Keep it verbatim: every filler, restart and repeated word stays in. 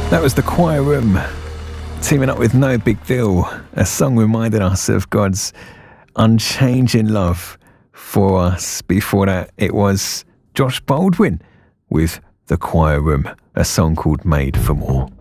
That was The Choir Room, teaming up with No Big Deal, a song reminding us of God's unchanging love for us. Before that, it was Josh Baldwin with The Choir Room, a song called Made for More.